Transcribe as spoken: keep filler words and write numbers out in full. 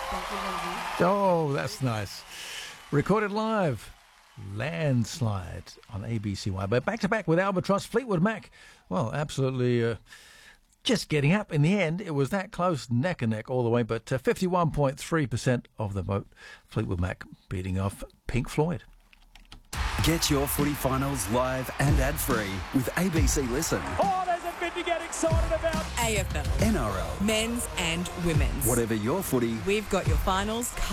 Oh, that's nice. Recorded live. Landslide on A B C Y. But back to back with Albatross, Fleetwood Mac. Well, absolutely uh, just getting up. In the end, it was that close, neck and neck all the way. But uh, fifty-one point three percent of the vote, Fleetwood Mac beating off Pink Floyd. Get your footy finals live and ad-free with A B C Listen. Oh, there's a bit to get excited about. A F L. N R L. Men's and women's. Whatever your footy. We've got your finals covered.